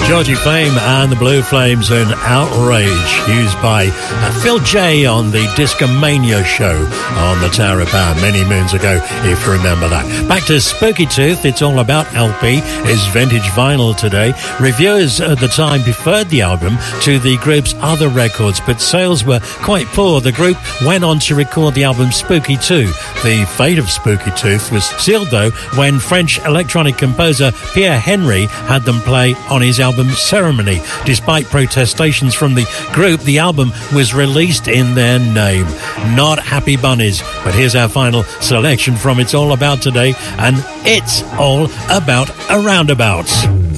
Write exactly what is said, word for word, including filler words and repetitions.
Georgie Fame and the Blue Flames and Outrage, used by uh, Phil J on the Discomania show on the Tower of Power many moons ago, if you remember that. Back to Spooky Tooth, It's All About L P is vintage vinyl today. Reviewers at the time preferred the album to the group's other records, but sales were quite poor. The group went on to record the album Spooky two. The fate of Spooky Tooth was sealed, though, when French electronic composer Pierre Henry had them play on his album Ceremony. Despite protestations from the group, the album was released in their name. Not Happy Bunnies, but here's our final selection from It's All About today, and it's all about a roundabout.